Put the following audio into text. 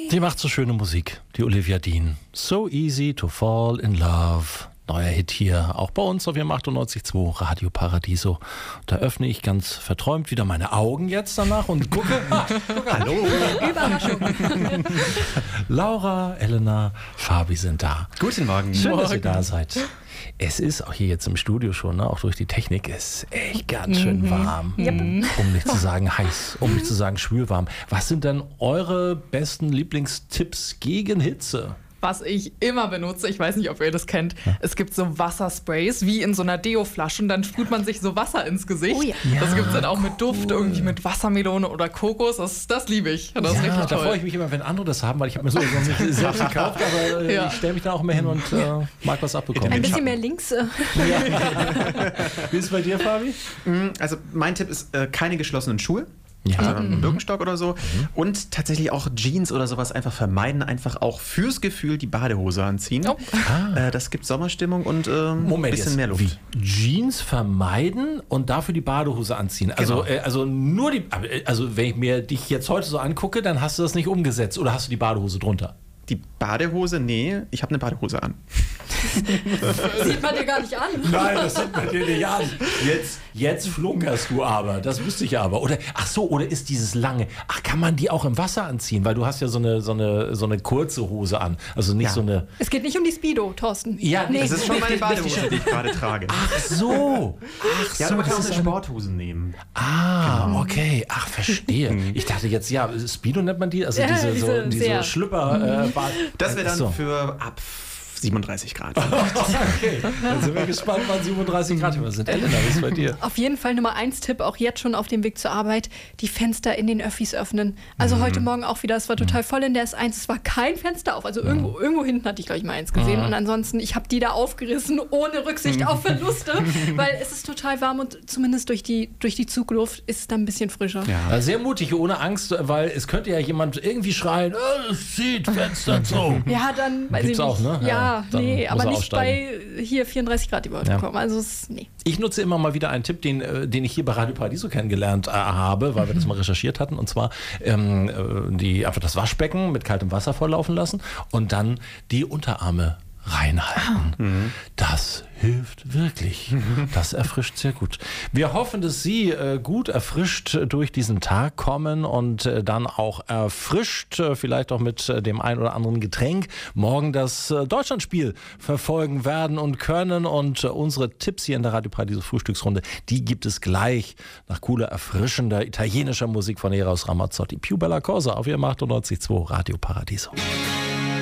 Sie macht so schöne Musik, die Olivia Dean. So easy to fall in love. Neuer Hit hier, auch bei uns auf ihrem 98.2 Radio Paradiso. Da öffne ich ganz verträumt wieder meine Augen jetzt danach und gucke. Hallo. Überraschung. Laura, Elena, Fabi sind da. Guten Morgen. Schön, dass ihr da seid. Es ist auch hier jetzt im Studio schon, ne, auch durch die Technik, ist echt ganz schön warm. Um nicht zu sagen heiß, um nicht zu sagen schwülwarm. Was sind denn eure besten Lieblingstipps gegen Hitze? Was ich immer benutze, ich weiß nicht, ob ihr das kennt, es gibt so Wassersprays, wie in so einer Deo-Flasche und dann sprüht man sich so Wasser ins Gesicht. Oh ja. Das gibt es dann auch mit Duft, irgendwie mit Wassermelone oder Kokos, das liebe ich. Das ist richtig da toll. freue ich mich immer, wenn andere das haben, weil ich habe mir so nicht selbst gekauft, aber ich stelle mich da auch immer hin und mag was abbekommen. Ein bisschen mehr links. Wie ist es bei dir, Fabi? Also mein Tipp ist, keine geschlossenen Schuhe. Ja. Also einen Birkenstock oder so. Und tatsächlich auch Jeans oder sowas einfach vermeiden. Einfach auch fürs Gefühl die Badehose anziehen. Oh. Das gibt Sommerstimmung und ein bisschen mehr Luft. Wie? Jeans vermeiden und dafür die Badehose anziehen? Also, Genau. also nur die. Also wenn ich mir dich jetzt heute so angucke, dann hast du das nicht umgesetzt oder hast du die Badehose drunter? Die Badehose? Nee, ich habe eine Badehose an. Sieht man dir gar nicht an. Nein, das sieht man dir nicht an. Jetzt flunkerst du aber. Das wüsste ich aber. Oder ist dieses lange. Ach, kann man die auch im Wasser anziehen? Weil du hast ja so eine kurze Hose an. Also nicht so eine. Es geht nicht um die Speedo, Thorsten. Ja, nee, Das ist schon meine Badehose, die ich gerade trage. Ach so. Ja, man kann auch eine Sporthose nehmen. Okay. Ach, verstehe. Ich dachte jetzt, Speedo nennt man die? Also diese Schlüpper. Das wäre dann für ab 37 Grad. Okay, dann sind wir gespannt, wann 37 Grad immer sind. Elena, was ist bei dir? Auf jeden Fall Nummer 1 Tipp, auch jetzt schon auf dem Weg zur Arbeit, die Fenster in den Öffis öffnen. Also heute Morgen auch wieder, es war total voll in der S1, es war kein Fenster auf, also irgendwo hinten hatte ich, glaube ich, mal eins gesehen und ansonsten, ich habe die da aufgerissen, ohne Rücksicht auf Verluste, weil es ist total warm und zumindest durch die Zugluft ist es dann ein bisschen frischer. Ja. Sehr mutig, ohne Angst, weil es könnte ja jemand irgendwie schreien, es zieht Fenster zu. Ja, dann weiß Gibt's ich nicht. auch, ne? Ja, nee, muss aber er nicht aussteigen. bei hier 34 Grad die wir heute bekommen. Also nee. Ich nutze immer mal wieder einen Tipp, den ich hier bei Radio Paradiso kennengelernt habe, weil wir das mal recherchiert hatten. Und zwar einfach das Waschbecken mit kaltem Wasser volllaufen lassen und dann die Unterarme reinhalten. Das hilft wirklich. Das erfrischt sehr gut. Wir hoffen, dass Sie gut erfrischt durch diesen Tag kommen und dann auch erfrischt, vielleicht auch mit dem ein oder anderen Getränk, morgen das Deutschlandspiel verfolgen werden und können. Und unsere Tipps hier in der Radio Paradiso Frühstücksrunde, die gibt es gleich nach cooler, erfrischender italienischer Musik von Eros Ramazzotti. Più bella cosa auf Ihrem 98.2 Radio Paradiso.